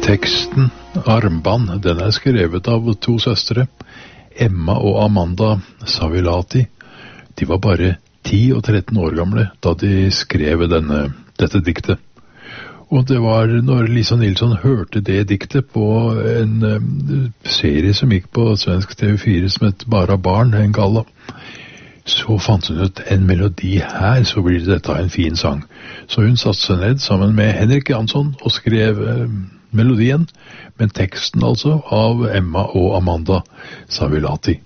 Teksten Armband, den er skrevet av to søstre, Emma og Amanda Savilati. De var bare 10 og 13 år gamle da de skrev dette diktet. Og det var når Lisa Nilsson hørte det diktet på en serie som gikk på svensk TV4 som het Bara barn, en galla, så fant hun ut en melodi her, så blir dette en fin sang. Så hun satte seg ned sammen med Henrik Jansson og skrev melodien, men teksten altså av Emma og Amanda Savilati.